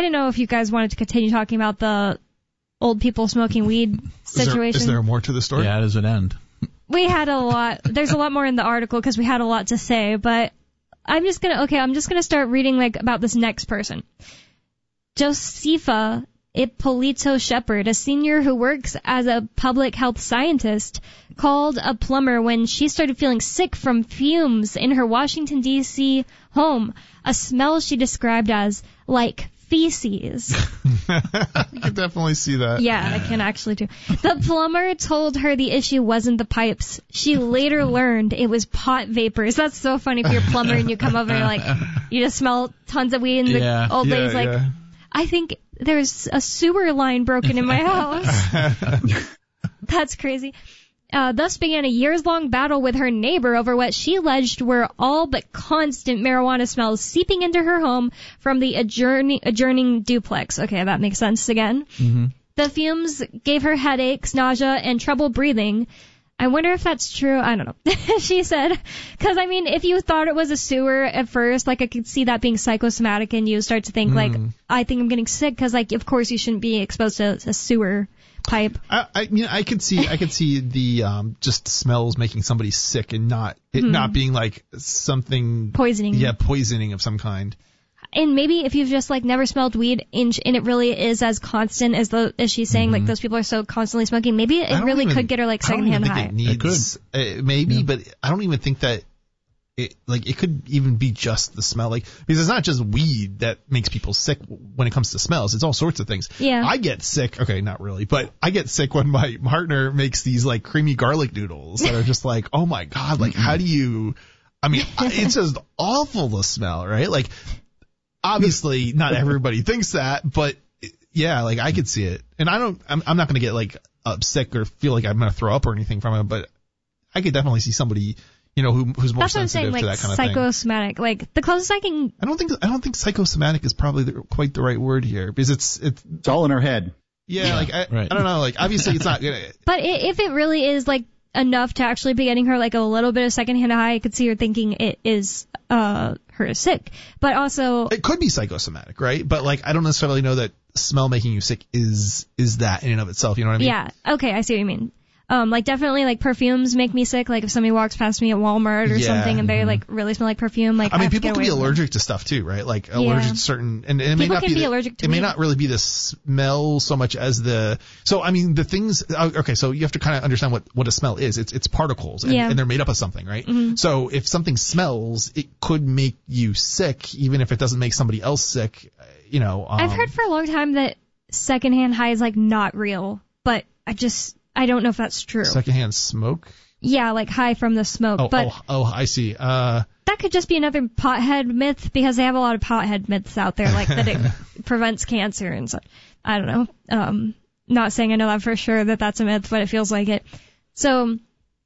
didn't know if you guys wanted to continue talking about the old people smoking weed situation. Is there more to the story? Yeah, how does it end? We had a lot. There's a lot more in the article because we had a lot to say, but I'm just gonna start reading about this next person. Josefa Ippolito Shepard, a senior who works as a public health scientist, called a plumber when she started feeling sick from fumes in her Washington, D.C. home, a smell she described as like feces. I can definitely see that. Yeah, I can actually too. The plumber told her the issue wasn't the pipes. She later learned it was pot vapors. That's so funny if you're a plumber and you come over and you just smell tons of weed and the old lady's I think there's a sewer line broken in my house. That's crazy. Thus began a years-long battle with her neighbor over what she alleged were all but constant marijuana smells seeping into her home from the adjoining duplex. Okay, that makes sense again. Mm-hmm. The fumes gave her headaches, nausea, and trouble breathing. I wonder if that's true. I don't know. She said, because, if you thought it was a sewer at first, I could see that being psychosomatic, and you start to think, I think I'm getting sick, because, of course you shouldn't be exposed to a sewer pipe. I could see the just smells making somebody sick and not being something poisoning. Yeah, poisoning of some kind. And maybe if you've just never smelled weed and it really is as constant as she's saying, those people are so constantly smoking, maybe it really could get her secondhand high. It could. Maybe, but I don't even think that it could even be just the smell, because it's not just weed that makes people sick when it comes to smells. It's all sorts of things. Yeah. I get sick. Okay, not really, but I get sick when my partner makes these creamy garlic noodles that are just oh my God, how do you? It's just awful to smell, right? Obviously, not everybody thinks that, but yeah, I could see it, and I'm not gonna get sick or feel like I'm gonna throw up or anything from it, but I could definitely see somebody. Who's more sensitive to that kind of thing. Psychosomatic. The closest I can. I don't think psychosomatic is probably quite the right word here, because it's all in her head. Yeah, I don't know. Obviously it's not gonna. But if it really is enough to actually be getting her a little bit of secondhand high, I could see her thinking it is her sick. But also it could be psychosomatic, right? But I don't necessarily know that smell making you sick is that in and of itself. You know what I mean? Yeah. Okay, I see what you mean. Definitely perfumes make me sick. If somebody walks past me at Walmart or something and they really smell like perfume, people can be allergic to stuff too, right? Allergic to certain, and it may not be allergic to it may not really be the smell so much as the the things. Okay, so you have to kind of understand what a smell is. It's particles and they're made up of something, right? Mm-hmm. So if something smells, it could make you sick, even if it doesn't make somebody else sick. I've heard for a long time that secondhand high is not real, but I don't know if that's true. Secondhand smoke? Yeah, high from the smoke. I see. That could just be another pothead myth, because they have a lot of pothead myths out there, that it prevents cancer and such. I don't know. Not saying I know that for sure that that's a myth, but it feels like it. So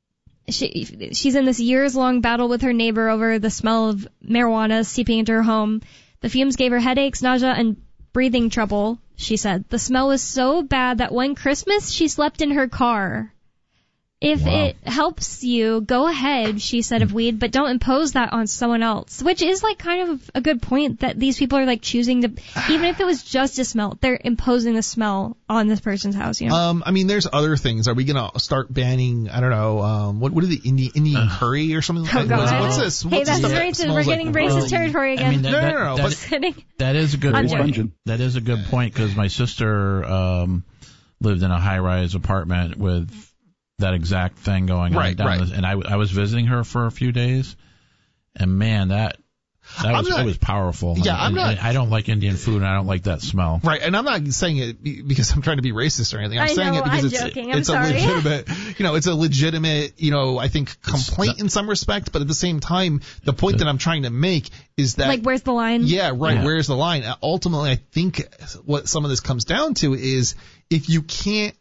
she's in this years-long battle with her neighbor over the smell of marijuana seeping into her home. The fumes gave her headaches, nausea, and breathing trouble, she said. The smell was so bad that one Christmas she slept in her car. If it helps you, go ahead, she said of weed, but don't impose that on someone else. Which is kind of a good point, that these people are choosing to, even if it was just a smell, they're imposing the smell on this person's house, there's other things. Are we gonna start banning, I don't know, what are the Indian curry or something? Oh, God. What's this? Hey, that's racist. We're getting racist territory again. No. That is a good point. That is a good point, because my sister lived in a high-rise apartment with that exact thing going on down this, and I was visiting her for a few days, and man, that was powerful. Yeah, I don't like Indian food, and I don't like that smell. Right, and I'm not saying it because I'm trying to be racist or anything. I'm saying it because it's a legitimate, it's a legitimate, I think complaint in some respect, but at the same time, the point that I'm trying to make is that where's the line? Yeah, right. Yeah. Where's the line? Ultimately, I think what some of this comes down to is if you can't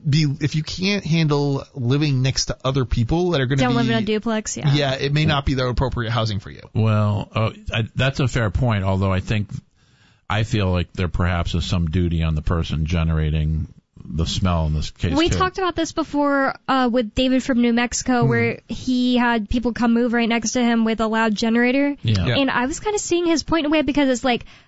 handle living next to other people that are going to don't live in a duplex, it may not be the appropriate housing for you. Well, that's a fair point, although I feel like there perhaps is some duty on the person generating the smell in this case. We talked about this before with David from New Mexico, where he had people come move right next to him with a loud generator. Yeah. And I was kind of seeing his point in a way, because it's